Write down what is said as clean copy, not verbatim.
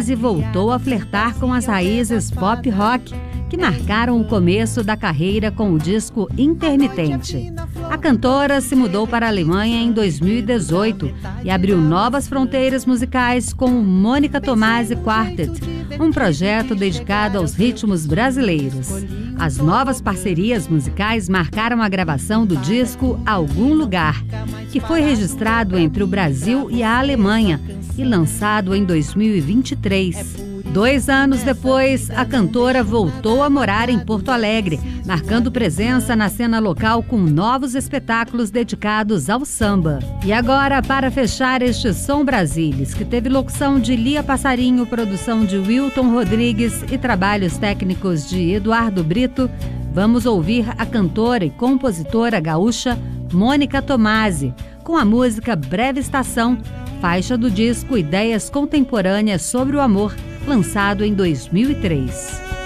Tomasi voltou a flertar com as raízes pop rock, que marcaram o começo da carreira com o disco Intermitente. A cantora se mudou para a Alemanha em 2018 e abriu novas fronteiras musicais com o Mônica Tomasi Quartet, um projeto dedicado aos ritmos brasileiros. As novas parcerias musicais marcaram a gravação do disco Algum Lugar, que foi registrado entre o Brasil e a Alemanha e lançado em 2023. 2 anos depois, a cantora voltou a morar em Porto Alegre, marcando presença na cena local com novos espetáculos dedicados ao samba. E agora, para fechar este Som Brasilis, que teve locução de Lia Passarinho, produção de Wilton Rodrigues e trabalhos técnicos de Eduardo Brito, vamos ouvir a cantora e compositora gaúcha Mônica Tomasi, com a música Breve Estação, faixa do disco Ideias Contemporâneas sobre o Amor, lançado em 2003.